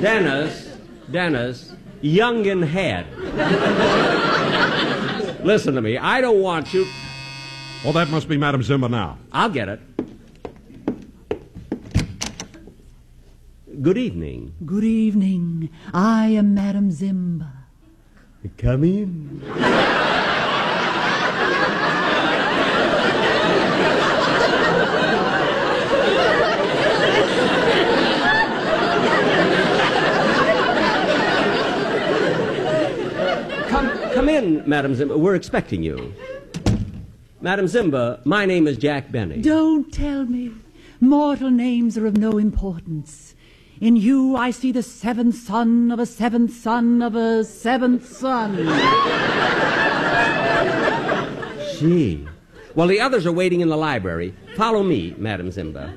Dennis, young in head. Listen to me. I don't want you... Well, that must be Madame Zimba now. I'll get it. Good evening. Good evening. I am Madame Zimba. Come in. Come in, Madame Zimba. We're expecting you. Madame Zimba, my name is Jack Benny. Don't tell me. Mortal names are of no importance. In you I see the seventh son of a seventh son of a seventh son. Gee. Well, the others are waiting in the library. Follow me, Madame Zimba.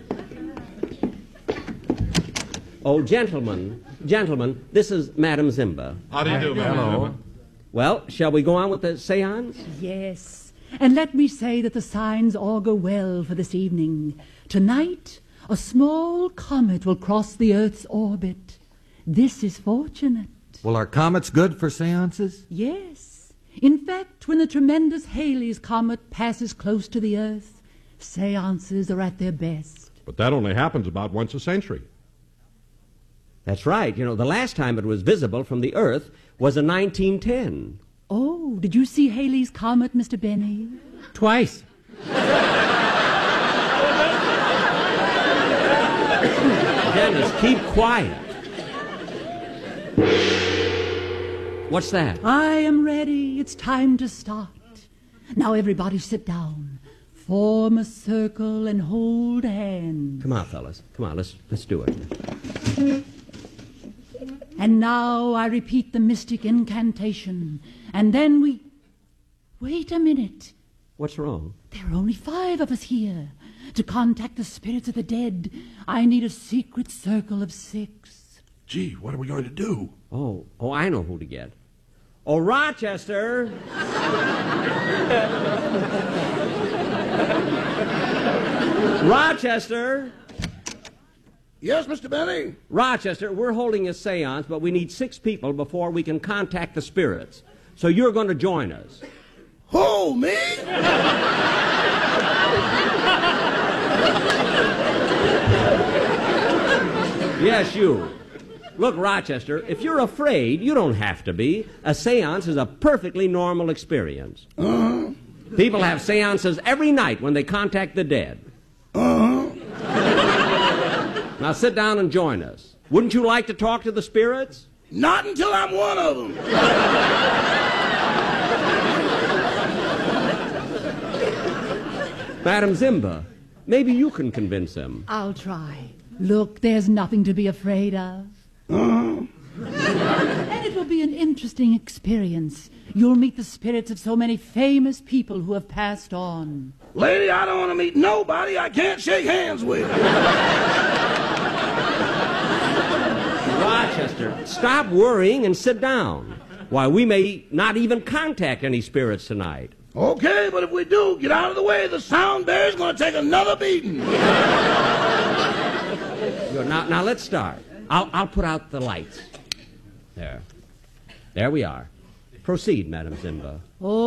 Oh, gentlemen, this is Madame Zimba. How do you do, Madame Zimba? Well, shall we go on with the seance? Yes. And let me say that the signs augur well for this evening. Tonight, a small comet will cross the Earth's orbit. This is fortunate. Well, are comets good for seances? Yes. In fact, when the tremendous Halley's Comet passes close to the Earth, seances are at their best. But that only happens about once a century. That's right. You know, the last time it was visible from the Earth was in 1910. Oh, did you see Halley's Comet, Mr. Benny? Twice. Dennis, keep quiet. What's that? I am ready. It's time to start. Now everybody sit down. Form a circle and hold hands. Come on, fellas. Come on, let's do it. And now I repeat the mystic incantation. And then we... Wait a minute. What's wrong? There are only 5 of us here. To contact the spirits of the dead, I need a secret circle of 6. Gee, what are we going to do? Oh, I know who to get. Oh, Rochester! Rochester! Yes, Mr. Benny? Rochester, we're holding a seance, but we need 6 people before we can contact the spirits. So you're going to join us. Who, me? Yes, you. Look, Rochester, if you're afraid, you don't have to be. A seance is a perfectly normal experience. Uh-huh. People have seances every night when they contact the dead. Uh-huh. Now sit down and join us. Wouldn't you like to talk to the spirits? Not until I'm one of them. Madame Zimba, maybe you can convince them. I'll try. Look, there's nothing to be afraid of. Uh-huh. And it will be an interesting experience. You'll meet the spirits of so many famous people who have passed on. Lady, I don't want to meet nobody I can't shake hands with. Rochester, stop worrying and sit down. Why, we may not even contact any spirits tonight. Okay, but if we do, get out of the way. The sound bear's going to take another beating. Now let's start. I'll put out the lights. There we are. Proceed, Madame Zimba. Oh,